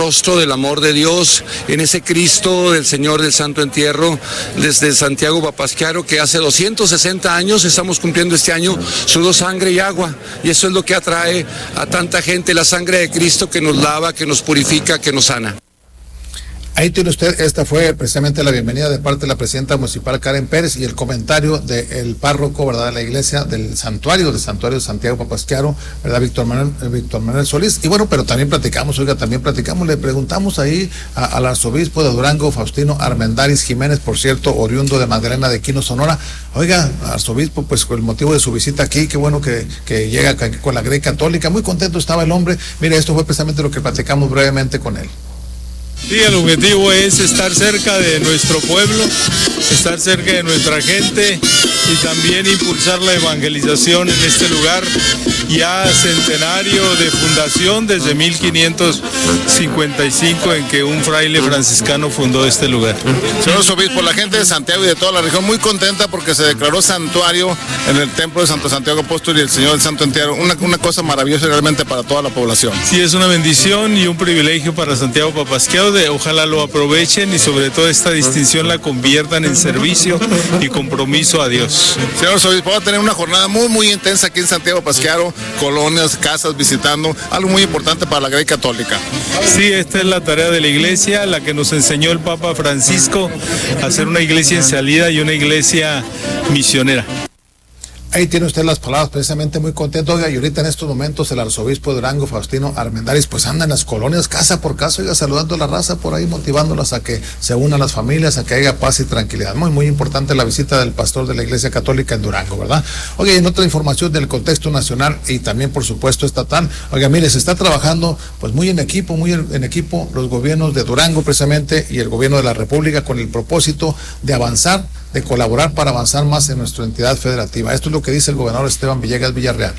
rostro del amor de Dios en ese Cristo del Señor del Santo Entierro desde Santiago Papasquiaro, que hace 260 años, estamos cumpliendo este año, sudó sangre y agua, y eso es lo que atrae a tanta gente, la sangre de Cristo que nos lava, que nos purifica, que nos sana. Ahí tiene usted, esta fue precisamente la bienvenida de parte de la presidenta municipal Karen Pérez y el comentario del párroco, ¿verdad?, de la iglesia del santuario de Santiago Papasquiaro, ¿verdad?, Víctor Manuel Solís. Y bueno, pero también platicamos, le preguntamos ahí al arzobispo de Durango, Faustino Armendáriz Jiménez, por cierto, oriundo de Magdalena de Quino, Sonora. Oiga, arzobispo, pues con el motivo de su visita aquí, qué bueno que llega con la Grey Católica, muy contento estaba el hombre. Mire, esto fue precisamente lo que platicamos brevemente con él. Sí, el objetivo es estar cerca de nuestro pueblo, estar cerca de nuestra gente y también impulsar la evangelización en este lugar, ya centenario de fundación desde 1555 en que un fraile franciscano fundó este lugar. Señor obispo, la gente de Santiago y de toda la región muy contenta porque se declaró santuario en el templo de Santo Santiago Apóstol y el Señor del Santo Entierro, una cosa maravillosa realmente para toda la población. Sí, es una bendición y un privilegio para Santiago Papasquiaro. Ojalá lo aprovechen y sobre todo esta distinción la conviertan en servicio y compromiso a Dios. Señor obispo, va a tener una jornada muy intensa aquí en Santiago Papasquiaro, colonias, casas, visitando, algo muy importante para la Grey Católica. Sí, esta es la tarea de la iglesia, la que nos enseñó el Papa Francisco, a hacer una iglesia en salida y una iglesia misionera. Ahí tiene usted las palabras, precisamente muy contento. Oiga, y ahorita en estos momentos el arzobispo de Durango, Faustino Armendáriz, pues anda en las colonias, casa por casa, oiga, saludando a la raza por ahí, motivándolas a que se unan las familias, a que haya paz y tranquilidad. Muy importante la visita del pastor de la Iglesia Católica en Durango, ¿verdad? Oiga, y en otra información del contexto nacional y también, por supuesto, estatal, oiga, mire, se está trabajando pues muy en equipo los gobiernos de Durango precisamente y el gobierno de la República con el propósito de avanzar, de colaborar para avanzar más en nuestra entidad federativa. Esto es lo que dice el gobernador Esteban Villegas Villarreal.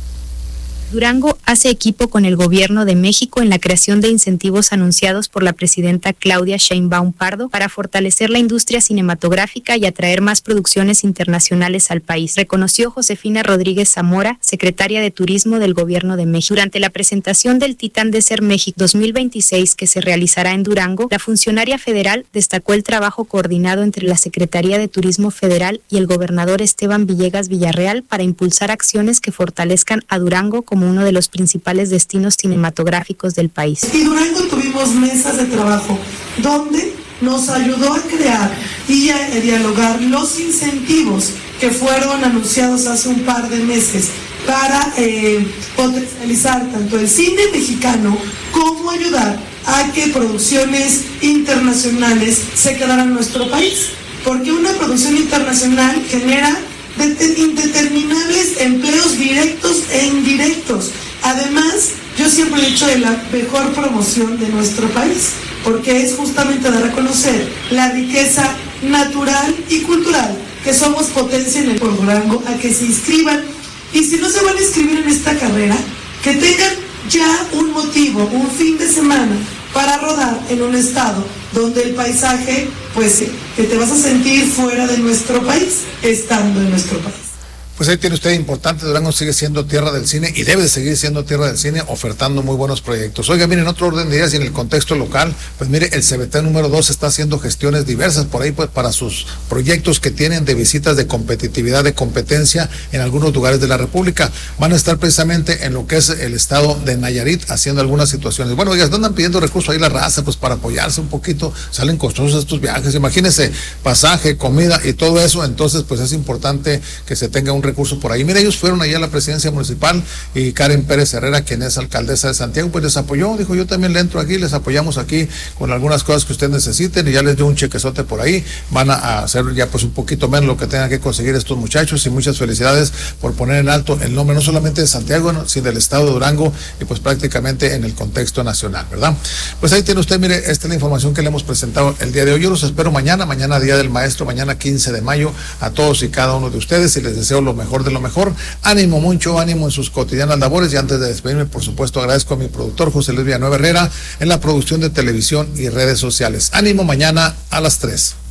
Durango hace equipo con el Gobierno de México en la creación de incentivos anunciados por la presidenta Claudia Sheinbaum Pardo para fortalecer la industria cinematográfica y atraer más producciones internacionales al país, reconoció Josefina Rodríguez Zamora, secretaria de Turismo del Gobierno de México. Durante la presentación del Titán de Ser México 2026 que se realizará en Durango, la funcionaria federal destacó el trabajo coordinado entre la Secretaría de Turismo Federal y el gobernador Esteban Villegas Villarreal para impulsar acciones que fortalezcan a Durango como uno de los principales destinos cinematográficos del país. Y Durango tuvimos mesas de trabajo donde nos ayudó a crear y a dialogar los incentivos que fueron anunciados hace un par de meses para potencializar tanto el cine mexicano como ayudar a que producciones internacionales se quedaran en nuestro país, porque una producción internacional genera indeterminables empleos directos e indirectos. Además, yo siempre he dicho de la mejor promoción de nuestro país, porque es justamente dar a conocer la riqueza natural y cultural, que somos potencia en el Durango, a que se inscriban, y si no se van a inscribir en esta carrera, que tengan ya un motivo, un fin de semana para rodar en un estado donde el paisaje, pues, que te vas a sentir fuera de nuestro país, estando en nuestro país. Pues ahí tiene usted, importante, Durango sigue siendo tierra del cine y debe seguir siendo tierra del cine, ofertando muy buenos proyectos. Oiga, miren, en otro orden de ideas y en el contexto local, pues mire, el CBT número 2 está haciendo gestiones diversas por ahí, pues para sus proyectos que tienen de visitas de competitividad, de competencia en algunos lugares de la República. Van a estar precisamente en lo que es el estado de Nayarit haciendo algunas situaciones. Bueno, oiga, andan pidiendo recursos ahí la raza, pues para apoyarse un poquito, salen costosos estos viajes, imagínense, pasaje, comida y todo eso, entonces pues es importante que se tenga un recurso por ahí. Mira, ellos fueron allá a la presidencia municipal y Karen Pérez Herrera, quien es alcaldesa de Santiago, pues les apoyó, dijo, yo también le entro aquí, les apoyamos aquí con algunas cosas que ustedes necesiten y ya les dio un chequezote por ahí, van a hacer ya pues un poquito menos lo que tengan que conseguir estos muchachos y muchas felicidades por poner en alto el nombre no solamente de Santiago, sino del estado de Durango y pues prácticamente en el contexto nacional, ¿verdad? Pues ahí tiene usted, mire, esta es la información que le hemos presentado el día de hoy. Yo los espero mañana Día del Maestro, mañana 15 de mayo, a todos y cada uno de ustedes y les deseo lo mejor de lo mejor. Ánimo, mucho ánimo en sus cotidianas labores y antes de despedirme, por supuesto, agradezco a mi productor José Luis Villanueva Herrera en la producción de televisión y redes sociales. Ánimo mañana a las 3.